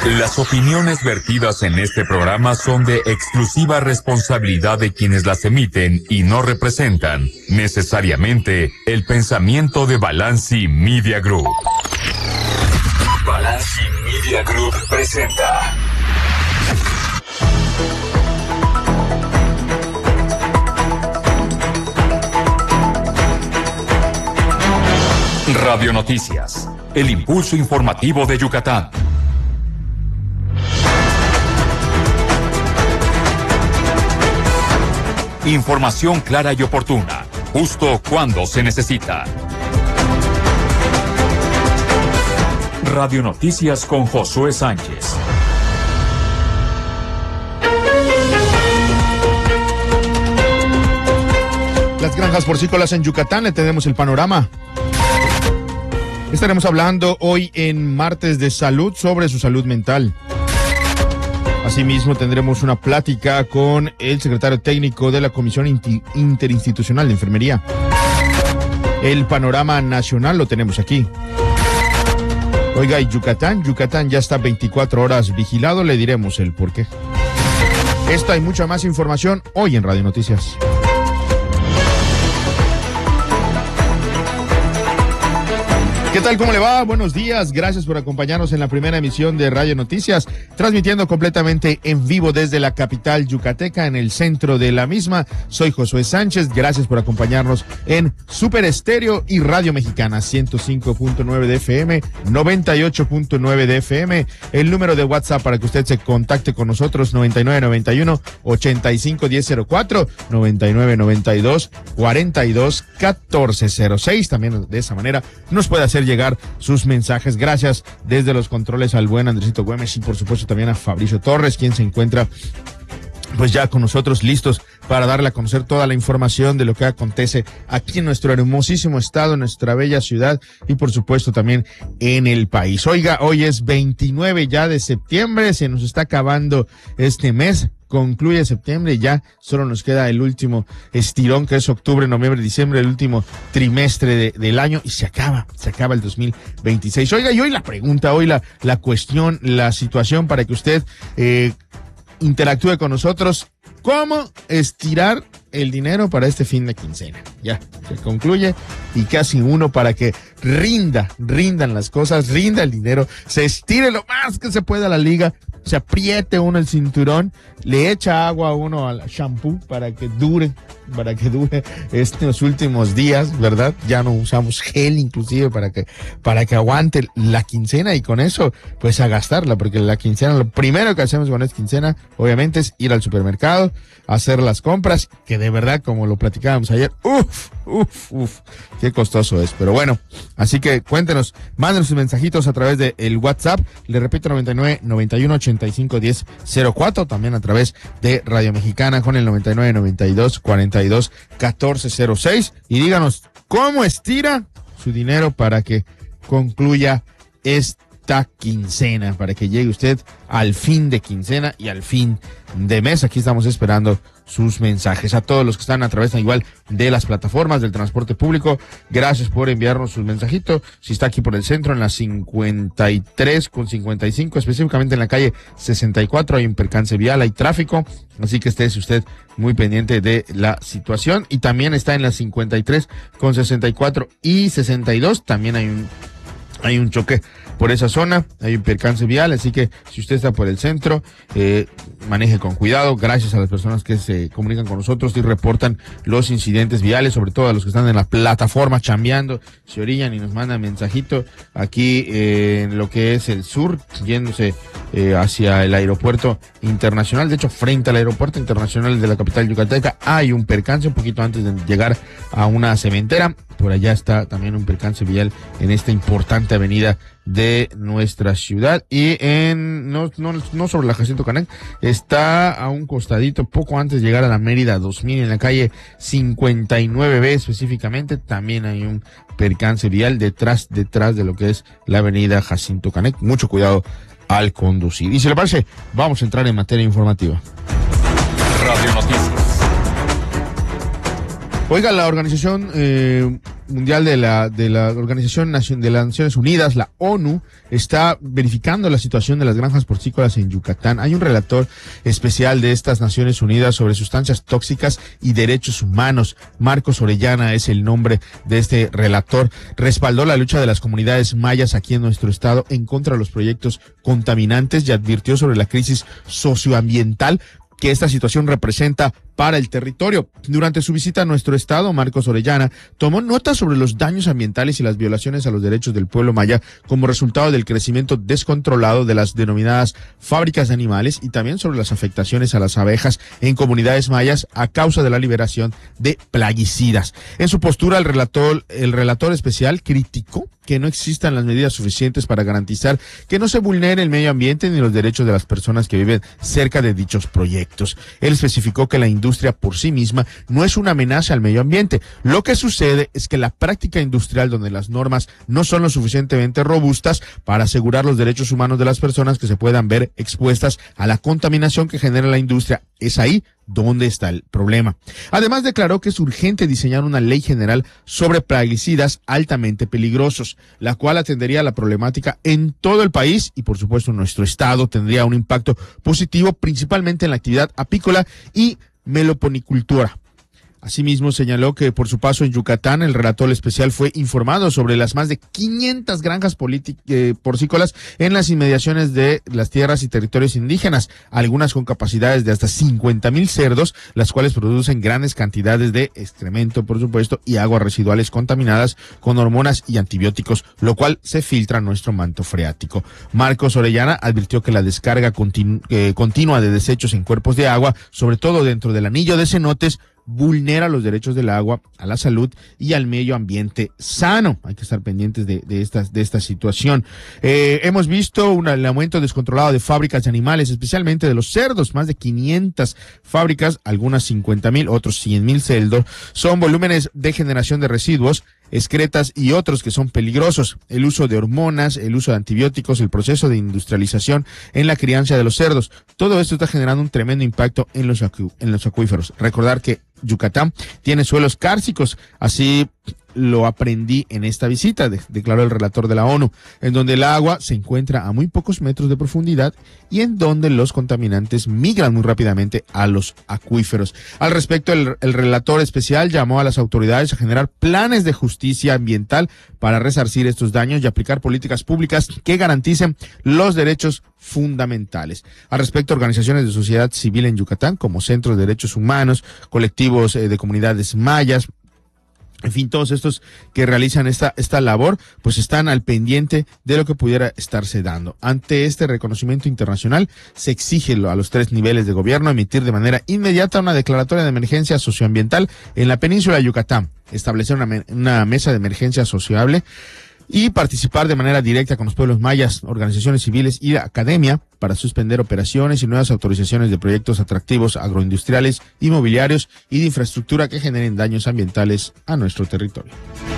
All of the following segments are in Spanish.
Las opiniones vertidas en este programa son de exclusiva responsabilidad de quienes las emiten y no representan necesariamente el pensamiento de Balanci Media Group. Balanci Media Group presenta Radio Noticias, el impulso informativo de Yucatán. Información clara y oportuna, justo cuando se necesita. Radio Noticias con Josué Sánchez. Las granjas porcícolas en Yucatán, le tenemos el panorama. Estaremos hablando hoy en Martes de Salud sobre su salud mental. Asimismo, tendremos una plática con el secretario técnico de la Comisión Interinstitucional de Enfermería. El panorama nacional lo tenemos aquí. Oiga, y Yucatán ya está 24 horas vigilado, le diremos el porqué. Esta y mucha más información hoy en Radio Noticias. ¿Qué tal? ¿Cómo le va? Buenos días. Gracias por acompañarnos en la primera emisión de Radio Noticias, transmitiendo completamente en vivo desde la capital yucateca, en el centro de la misma. Soy Josué Sánchez. Gracias por acompañarnos en Super Estéreo y Radio Mexicana, 105.9 de FM, 98.9 de FM. El número de WhatsApp para que usted se contacte con nosotros, 9991-851004, 9992-421406. También de esa manera nos puede hacer llegar sus mensajes. Gracias desde los controles al buen Andresito Güemes y por supuesto también a Fabricio Torres, quien se encuentra pues ya con nosotros listos para darle a conocer toda la información de lo que acontece aquí en nuestro hermosísimo estado, en nuestra bella ciudad y por supuesto también en el país. Oiga, hoy es 29 ya de septiembre, se nos está acabando este mes. Concluye septiembre y ya solo nos queda el último estirón, que es octubre, noviembre, diciembre, el último trimestre del año y se acaba el 2026. Oiga, y hoy la pregunta, hoy la cuestión, la situación para que usted interactúe con nosotros. ¿Cómo estirar el dinero para este fin de quincena? Ya, se concluye y casi uno para que rindan las cosas, rinda el dinero, se estire lo más que se pueda la liga, se apriete uno el cinturón, le echa agua a uno al shampoo para que dure estos últimos días, ¿verdad? Ya no usamos gel inclusive para que aguante la quincena y con eso pues a gastarla, porque la quincena, lo primero que hacemos con esta quincena obviamente es ir al supermercado, hacer las compras, que de verdad, como lo platicábamos ayer, qué costoso es, pero bueno, así que cuéntenos, mándenos sus mensajitos a través de el WhatsApp, le repito, 9991-851004, también a través de Radio Mexicana con el 9992-421406, y díganos cómo estira su dinero para que concluya esta quincena, para que llegue usted al fin de quincena y al fin de mes. Aquí estamos esperando sus mensajes. A todos los que están a través igual de las plataformas del transporte público, gracias por enviarnos sus mensajitos. Si está aquí por el centro, en la 53 con 55, específicamente en la calle 64, hay un percance vial, hay tráfico, así que esté usted muy pendiente de la situación. Y también está en la 53 con 64 y 62, también hay un choque por esa zona, hay un percance vial, así que si usted está por el centro, maneje con cuidado. Gracias a las personas que se comunican con nosotros y reportan los incidentes viales, sobre todo a los que están en la plataforma chambeando, se orillan y nos mandan mensajito aquí en lo que es el sur, yéndose hacia el aeropuerto internacional. De hecho, frente al aeropuerto internacional de la capital yucateca hay un percance un poquito antes de llegar a una cementera. Por allá está también un percance vial en esta importante avenida de nuestra ciudad, y no sobre la Jacinto Canec, está a un costadito, poco antes de llegar a la Mérida 2000, en la calle 59B específicamente, también hay un percance vial detrás de lo que es la avenida Jacinto Canec. Mucho cuidado al conducir. Y si le parece, vamos a entrar en materia informativa. Radio Noticias. Oiga, la Organización Mundial de la Organización de las Naciones Unidas, la ONU, está verificando la situación de las granjas porcícolas en Yucatán. Hay un relator especial de estas Naciones Unidas sobre sustancias tóxicas y derechos humanos. Marcos Orellana es el nombre de este relator. Respaldó la lucha de las comunidades mayas aquí en nuestro estado en contra de los proyectos contaminantes y advirtió sobre la crisis socioambiental que esta situación representa para el territorio. Durante su visita a nuestro estado, Marcos Orellana tomó nota sobre los daños ambientales y las violaciones a los derechos del pueblo maya como resultado del crecimiento descontrolado de las denominadas fábricas de animales y también sobre las afectaciones a las abejas en comunidades mayas a causa de la liberación de plaguicidas. En su postura, el relator especial criticó que no existan las medidas suficientes para garantizar que no se vulnere el medio ambiente ni los derechos de las personas que viven cerca de dichos proyectos. Él especificó que la industria por sí misma no es una amenaza al medio ambiente. Lo que sucede es que la práctica industrial donde las normas no son lo suficientemente robustas para asegurar los derechos humanos de las personas que se puedan ver expuestas a la contaminación que genera la industria, es ahí donde está el problema. Además, declaró que es urgente diseñar una ley general sobre plaguicidas altamente peligrosos, la cual atendería a la problemática en todo el país y, por supuesto, en nuestro estado tendría un impacto positivo, principalmente en la actividad apícola y meloponicultura. Asimismo, señaló que por su paso en Yucatán, el relator especial fue informado sobre las más de 500 granjas porcícolas en las inmediaciones de las tierras y territorios indígenas, algunas con capacidades de hasta 50,000 cerdos, las cuales producen grandes cantidades de excremento, por supuesto, y aguas residuales contaminadas con hormonas y antibióticos, lo cual se filtra en nuestro manto freático. Marcos Orellana advirtió que la descarga continua de desechos en cuerpos de agua, sobre todo dentro del anillo de cenotes, vulnera los derechos del agua, a la salud y al medio ambiente sano. Hay que estar pendientes de esta situación. Hemos visto el aumento descontrolado de fábricas de animales, especialmente de los cerdos, más de 500 fábricas, algunas 50,000, otros 100,000 cerdos. Son volúmenes de generación de residuos, excretas y otros que son peligrosos. El uso de hormonas, el uso de antibióticos, el proceso de industrialización en la crianza de los cerdos. Todo esto está generando un tremendo impacto en los acuíferos. Recordar que Yucatán tiene suelos cársticos, así lo aprendí en esta visita, declaró el relator de la ONU, en donde el agua se encuentra a muy pocos metros de profundidad y en donde los contaminantes migran muy rápidamente a los acuíferos. Al respecto, el relator especial llamó a las autoridades a generar planes de justicia ambiental para resarcir estos daños y aplicar políticas públicas que garanticen los derechos fundamentales. Al respecto, organizaciones de sociedad civil en Yucatán, como Centros de Derechos Humanos, colectivos de comunidades mayas, en fin, todos estos que realizan esta labor, pues están al pendiente de lo que pudiera estarse dando. Ante este reconocimiento internacional, se exige a los 3 niveles de gobierno emitir de manera inmediata una declaratoria de emergencia socioambiental en la península de Yucatán, establecer una mesa de emergencia sociable y participar de manera directa con los pueblos mayas, organizaciones civiles y academia para suspender operaciones y nuevas autorizaciones de proyectos atractivos agroindustriales, inmobiliarios y de infraestructura que generen daños ambientales a nuestro territorio.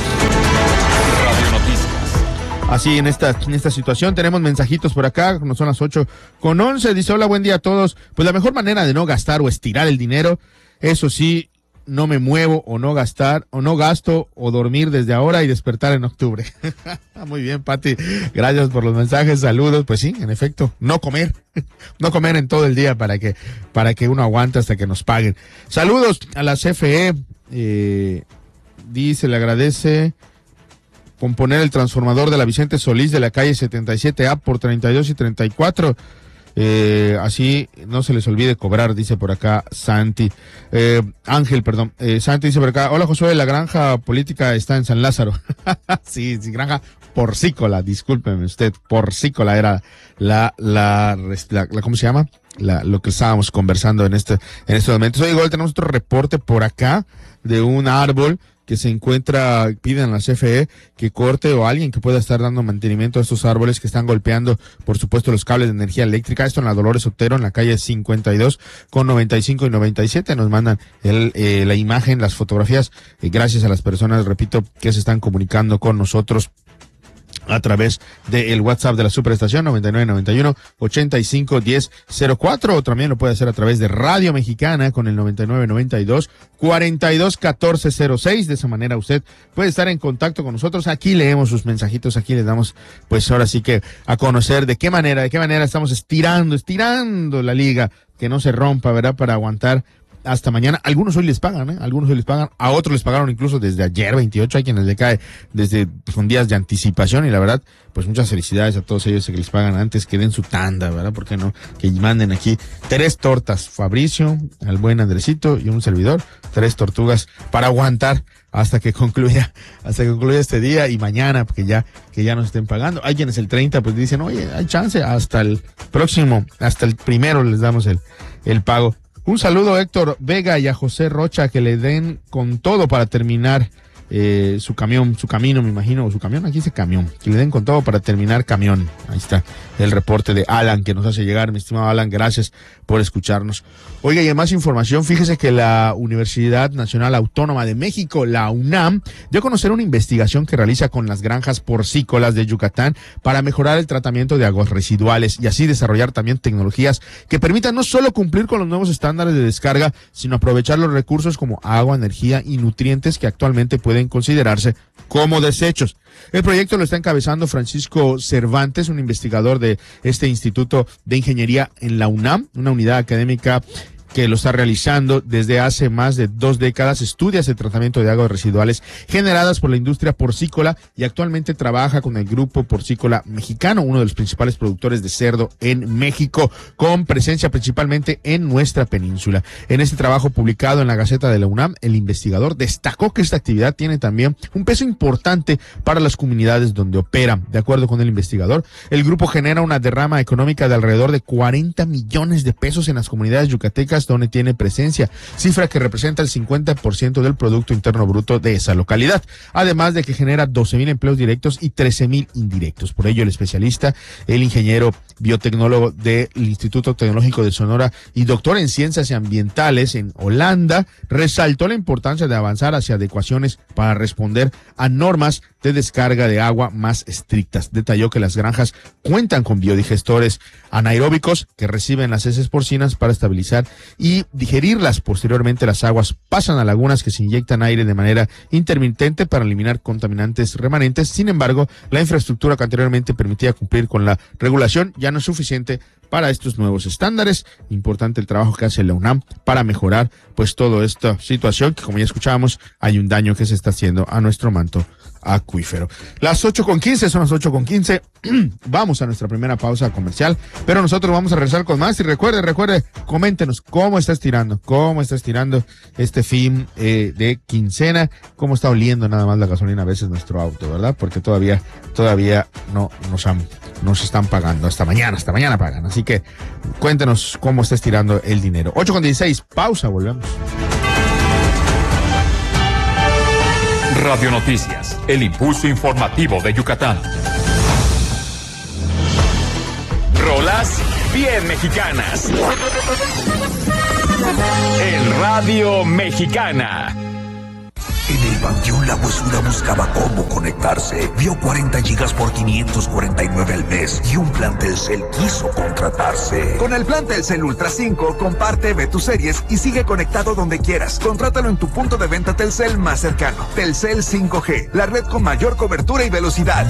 Así en esta situación tenemos mensajitos por acá, no son las 8:11, dice: hola, buen día a todos. Pues la mejor manera de no gastar o estirar el dinero, eso sí, no me muevo o no gasto o dormir desde ahora y despertar en octubre. Muy bien, Pati, gracias por los mensajes, saludos. Pues sí, en efecto, no comer en todo el día para que uno aguante hasta que nos paguen. Saludos a la CFE, dice, le agradece componer el transformador de la Vicente Solís de la calle 77A por 32 y 34. Así no se les olvide cobrar, dice por acá Santi. Santi dice por acá: hola Josué, la granja política está en San Lázaro. sí, granja porcícola, discúlpeme usted, porcícola era la ¿cómo se llama? Lo que estábamos conversando en estos momentos. Oye, igual tenemos otro reporte por acá de un árbol que se encuentra, piden a la CFE que corte, o alguien que pueda estar dando mantenimiento a estos árboles que están golpeando, por supuesto, los cables de energía eléctrica. Esto en la Dolores Otero, en la calle 52 con 95 y 97. Nos mandan la imagen, las fotografías, gracias a las personas, repito, que se están comunicando con nosotros a través del WhatsApp de la Superestación 9991-851004, o también lo puede hacer a través de Radio Mexicana con el 9992-421406. De esa manera usted puede estar en contacto con nosotros. Aquí leemos sus mensajitos, aquí les damos, pues ahora sí que a conocer de qué manera estamos estirando la liga, que no se rompa, ¿verdad? Para aguantar hasta mañana. Algunos hoy les pagan, algunos hoy les pagan, a otros les pagaron incluso desde ayer 28, hay quienes le cae desde con días de anticipación, y la verdad, pues muchas felicidades a todos ellos que les pagan antes, que den su tanda, ¿verdad? ¿Por qué no? Que manden aquí 3 tortas, Fabricio, al buen Andresito y un servidor, 3 tortugas para aguantar hasta que concluya este día y mañana, que ya nos estén pagando. Hay quienes el 30 pues dicen, oye, hay chance, hasta el próximo, hasta el primero les damos el pago. Un saludo a Héctor Vega y a José Rocha, que le den con todo para terminar su camino, me imagino, o su camión, aquí dice camión, que le den con todo para terminar camión. Ahí está el reporte de Alan que nos hace llegar, mi estimado Alan, gracias por escucharnos. Oiga, y en más información, fíjese que la Universidad Nacional Autónoma de México, la UNAM, dio a conocer una investigación que realiza con las granjas porcícolas de Yucatán para mejorar el tratamiento de aguas residuales y así desarrollar también tecnologías que permitan no solo cumplir con los nuevos estándares de descarga, sino aprovechar los recursos como agua, energía y nutrientes que actualmente pueden considerarse como desechos. El proyecto lo está encabezando Francisco Cervantes, un investigador de este Instituto de Ingeniería en la UNAM, una unidad académica que lo está realizando desde hace más de 2 décadas, estudia el tratamiento de aguas residuales generadas por la industria porcícola y actualmente trabaja con el Grupo Porcícola Mexicano, uno de los principales productores de cerdo en México, con presencia principalmente en nuestra península. En este trabajo publicado en la Gaceta de la UNAM, el investigador destacó que esta actividad tiene también un peso importante para las comunidades donde opera. De acuerdo con el investigador, el grupo genera una derrama económica de alrededor de 40 millones de pesos en las comunidades yucatecas donde tiene presencia, cifra que representa el 50% del Producto Interno Bruto de esa localidad, además de que genera 12,000 empleos directos y 13,000 indirectos. Por ello, el especialista, el ingeniero biotecnólogo del Instituto Tecnológico de Sonora y doctor en Ciencias Ambientales en Holanda, resaltó la importancia de avanzar hacia adecuaciones para responder a normas de descarga de agua más estrictas. Detalló que las granjas cuentan con biodigestores anaeróbicos que reciben las heces porcinas para estabilizar y digerirlas. Posteriormente, las aguas pasan a lagunas que se inyectan aire de manera intermitente para eliminar contaminantes remanentes. Sin embargo, la infraestructura que anteriormente permitía cumplir con la regulación ya no es suficiente para estos nuevos estándares. Importante el trabajo que hace la UNAM para mejorar pues toda esta situación, que como ya escuchábamos, hay un daño que se está haciendo a nuestro manto acuífero. Las 8:15, son las 8:15. Vamos a nuestra primera pausa comercial, pero nosotros vamos a regresar con más. Y recuerde, coméntenos cómo está estirando este fin de quincena, cómo está oliendo nada más la gasolina a veces nuestro auto, ¿verdad? Porque todavía no nos están pagando. Hasta mañana pagan. Así que cuéntenos cómo está estirando el dinero. 8:16, pausa, volvemos. Radio Noticias, el impulso informativo de Yucatán. Rolas bien mexicanas. En Radio Mexicana. En el Panteón La Huesura buscaba cómo conectarse. Vio 40 gigas por 549 al mes y un plan Telcel quiso contratarse. Con el plan Telcel Ultra 5, comparte, ve tus series y sigue conectado donde quieras. Contrátalo en tu punto de venta Telcel más cercano. Telcel 5G, la red con mayor cobertura y velocidad.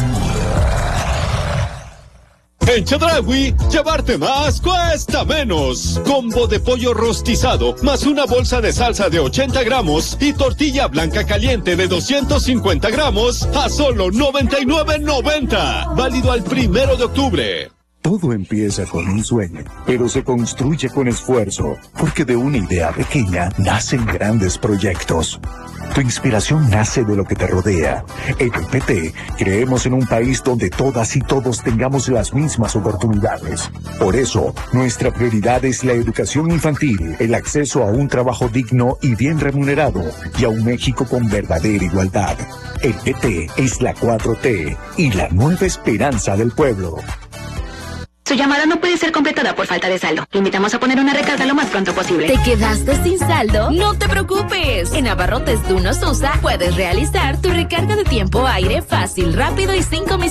En Chedraui, llevarte más cuesta menos. Combo de pollo rostizado, más una bolsa de salsa de 80 gramos y tortilla blanca caliente de 250 gramos a solo $99.90. Válido al 1 de octubre. Todo empieza con un sueño, pero se construye con esfuerzo, porque de una idea pequeña nacen grandes proyectos. Tu inspiración nace de lo que te rodea. En el PT creemos en un país donde todas y todos tengamos las mismas oportunidades. Por eso, nuestra prioridad es la educación infantil, el acceso a un trabajo digno y bien remunerado, y a un México con verdadera igualdad. El PT es la 4T y la nueva esperanza del pueblo. Su llamada no puede ser completada por falta de saldo. Le invitamos a poner una recarga lo más pronto posible. ¿Te quedaste sin saldo? No te preocupes. En Abarrotes Dunos USA puedes realizar tu recarga de tiempo aire fácil, rápido y sin comisiones.